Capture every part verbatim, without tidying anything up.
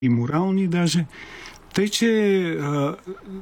и морални даже. Тъй, че а,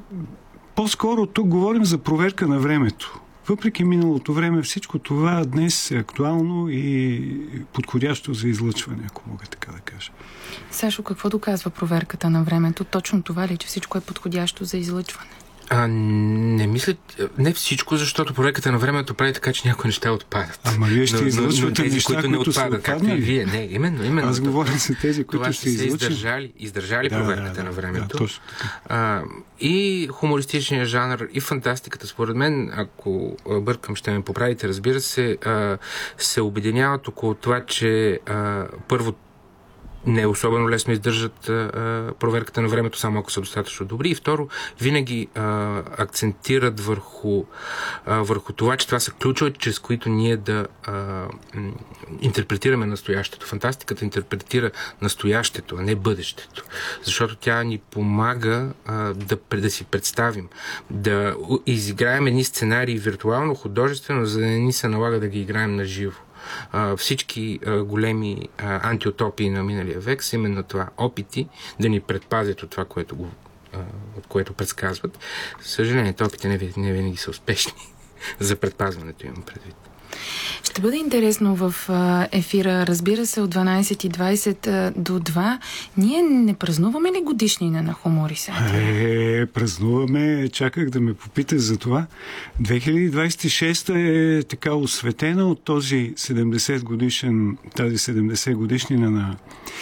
по-скоро тук говорим за проверка на времето. Въпреки миналото време, всичко това днес е актуално и подходящо за излъчване, ако мога така да кажа. Сашо, какво доказва проверката на времето? Точно това ли, че всичко е подходящо за излъчване? А, не мисля, не всичко, защото проверката на времето прави така, че някои неща отпадат. Ама вие ще излъчвате тези, неща, които не които отпадат, както и вие. Не, именно, именно. Аз говоря за тези, които това ще се излъчат. издържали, издържали да, проверката да, на да, времето. Да, точно така. А, и хумористичния жанр, и фантастиката, според мен, ако бъркам, ще ме поправите, разбира се, а, се обединяват около това, че а, първо не е особено лесно издържат а, проверката на времето, само ако са достатъчно добри. И второ, винаги а, акцентират върху, а, върху това, че това са ключове, чрез които ние да а, м, интерпретираме настоящето. Фантастиката интерпретира настоящето, а не бъдещето. Защото тя ни помага а, да, да си представим, да изиграем едни сценарии виртуално, художествено, за да не ни се налага да ги играем на живо. Uh, всички uh, големи uh, антиутопии на миналия век са именно това. Опити да ни предпазят от това, което, го, uh, от което предсказват. Съжаление, опити не, не винаги са успешни. За предпазването имам предвид. Ще бъде интересно в ефира, разбира се, от дванайсет и двайсет до два. Ние не празнуваме ли годишнина на Хуморисатира? Е, празнуваме. Чаках да ме попиташ за това. две хиляди двайсет и шеста е така осветена от този седемдесет годишен, тази седемдесет годишнина на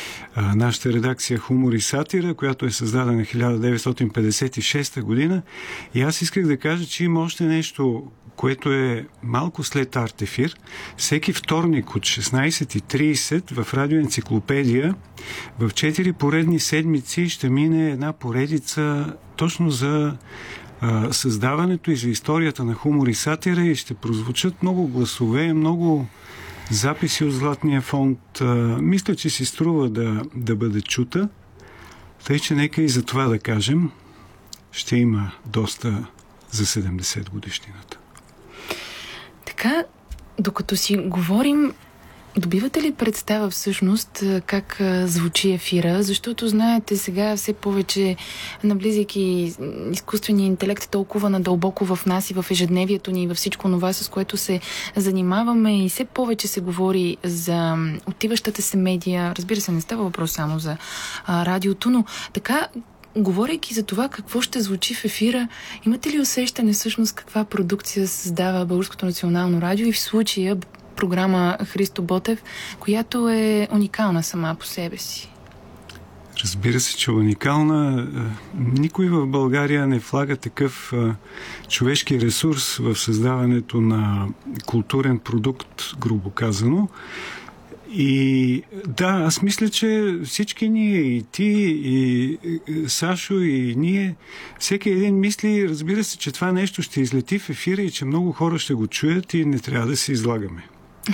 а, нашата редакция Хумор и сатира, която е създадена хиляда деветстотин петдесет и шеста година. И аз исках да кажа, че има още нещо, което е малко след Артефир. Всеки вторник от шестнайсет и трийсет в Радиоенциклопедия в четири поредни седмици ще мине една поредица точно за а, създаването и за историята на хумор и сатира и ще прозвучат много гласове, много записи от Златния фонд. А, мисля, че си струва да, да бъде чута. Тъй, че нека и за това да кажем, ще има доста за седемдесет годишнината. Така, докато си говорим, добивате ли представа всъщност как звучи ефира? Защото, знаете, сега все повече, наблизайки изкуствения интелект толкова надълбоко в нас и в ежедневието ни и във всичко това, с което се занимаваме, и все повече се говори за отиващата се медия. Разбира се, не става въпрос само за а, радиото, но така, говорейки за това какво ще звучи в ефира, имате ли усещане всъщност каква продукция създава Българското национално радио и в случая програма Христо Ботев, която е уникална сама по себе си? Разбира се, че е уникална. Никой в България не влага такъв човешки ресурс в създаването на културен продукт, грубо казано. И да, аз мисля, че всички ние, и ти, и Сашо, и ние, всеки един мисли, разбира се, че това нещо ще излети в ефира и че много хора ще го чуят и не трябва да се излагаме.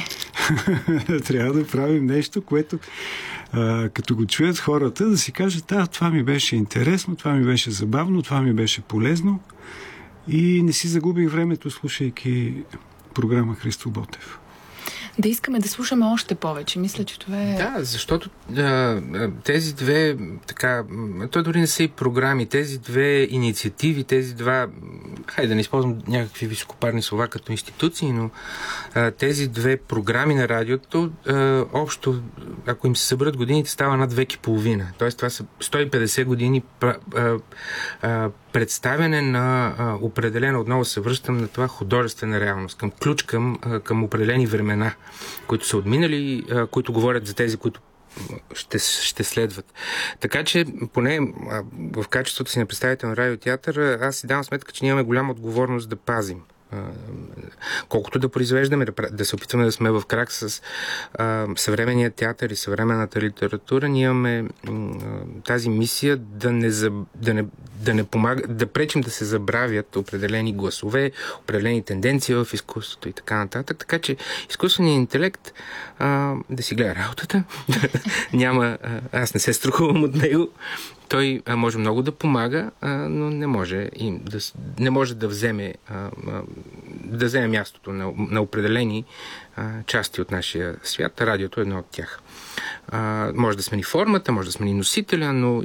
Трябва да правим нещо, което а, като го чуят хората, да си кажат, да, това ми беше интересно, това ми беше забавно, това ми беше полезно и не си загубих времето, слушайки програма Христо Ботев. Да искаме да слушаме още повече. Мисля, че това е... Да, защото а, тези две, така, то дори не са и програми, тези две инициативи, тези два, хайде да не използвам някакви високопарни слова като институции, но а, тези две програми на радиото, а, общо, ако им се съберат годините, става над век и половина. Тоест, това са сто и петдесет години а, а, представяне на а, определена, отново се връщам на това художествена реалност, към ключ към, а, към определени времена, които са отминали, а, които говорят за тези, които ще, ще следват. Така че, поне а, в качеството си на представител на радиотеатър, аз си давам сметка, че нямаме голяма отговорност да пазим. Колкото да произвеждаме, да, да се опитваме да сме в крак с а, съвременния театър и съвременната литература, ние имаме а, тази мисия да не, да не, да не помага, да пречим да се забравят определени гласове, определени тенденции в изкуството и така нататък. Така че изкуственият интелект а, да си гледа работата. Няма, а, аз не се страхувам от него. Той а, може много да помага, а, но не може, и да, не може да вземе, а, а, да вземе мястото на, на определени а, части от нашия свят. Радиото е едно от тях. А, може да смени формата, може да смени носителя, но